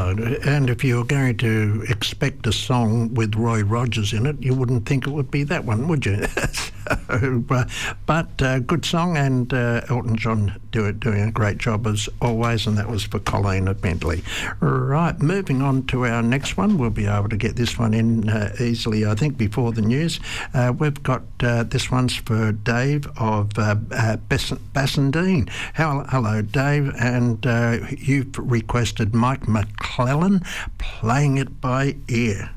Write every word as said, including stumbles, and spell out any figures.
No, and if you were going to expect a song with Roy Rogers in it, you wouldn't think it would be that one, would you? so, uh, but uh, good song, and uh, Elton John do it, doing a great job as always, and that was for Colleen at Bentley. Right, moving on to our next one. We'll be able to get this one in uh, easily, I think, before the news. Uh, we've got uh, this one's for Dave of uh, uh, Bass- Bassendean. How, hello, Dave, and uh, you've requested Mike McClellan, Playing It By Ear.